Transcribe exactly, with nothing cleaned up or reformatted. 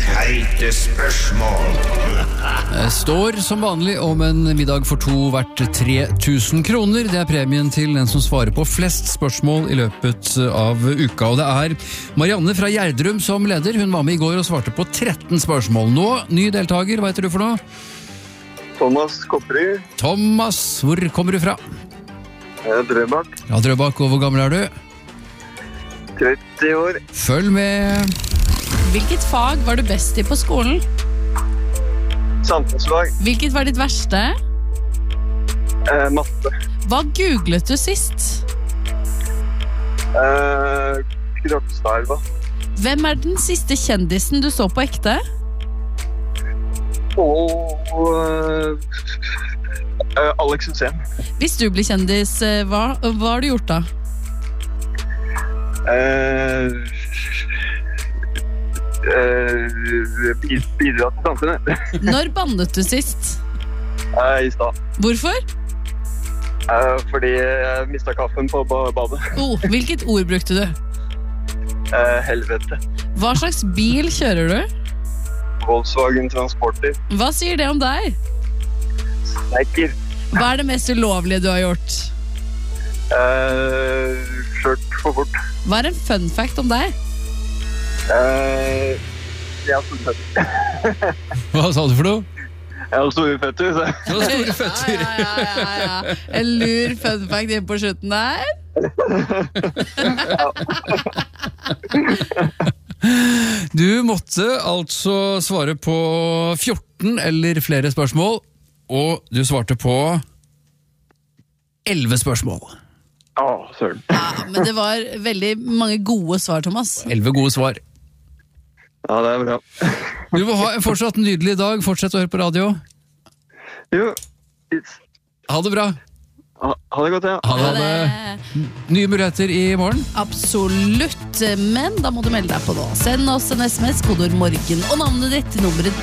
Heite spørsmål. Det står som vanlig om en middag for to verdt tre tusen kroner. Det er premien til den som svarer på flest spørsmål i løpet av uka. Og det er Marianne fra Gjerdrum som leder. Hun var med i går og svarte på tretten spørsmål. Nå, ny deltaker, hva heter du for noe? Thomas Kopperud. Thomas, hvor kommer du fra? Drøbak. Ja, Drøbak, og hvor gammel er du? tretti år. Følg med. Hvilket fag var du best i på skolen? Samfunnsfag. Hvilket var ditt verste? Eh, matte. Hva googlet du sist? Eh, Kroppsdelva. Hvem er den siste kjendisen du så på ekte? Og eh, eh, Alex Hussein. Hvis du blir kjendis, eh, hva, hva har du gjort da? Eh, eh, bidra til samfunnet. Når bandet du sist? Eh, I stad. Hvorfor? Eh, fordi jeg mistet kaffen på ba- badet. Oh, hvilket ord brukte du? Eh, helvete. Hva slags bil kjører du? Volkswagen Transporter. Hva sier det om deg? Snekker. Hva er det mest ulovlige du har gjort? Eh, kjørt for fort. Hva er en fun fact om deg? Eh, jeg har store føtter. Hva sa du for noe? Jeg har store føtter, så. Du har store føtter. Ja, ja, ja, ja, ja. En lur fun fact inn på slutten der. Du måtte altså svare på fjorten eller flere spørsmål, og du svarte på elleve spørsmål. Å, søren. Ja, men det var veldig mange gode svar, Thomas. elleve gode svar. Ja, det er bra. Du må ha en fortsatt nydelig dag. Fortsett å høre på radio. Jo, it's... Ha det bra. Ha, ha det godt, ja. Ha det. Nye muligheter i morgen. Absolutt, men da må du melde deg på nå. Send oss en sms, kodeord morgen og navnet ditt til nummeret